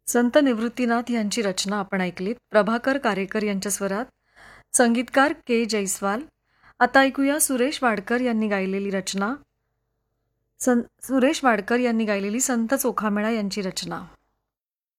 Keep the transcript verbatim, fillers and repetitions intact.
संत निवृत्तीनाथ यांची रचना आपण ऐकलीत. प्रभाकर कारेकर यांच्या स्वरात, संगीतकार के जयस्वाल. आता ऐकूया सुरेश वाडकर यांनी गायलेली रचना. सं सुरेश वाडकर यांनी गायलेली संत चोखामेळा यांची रचना.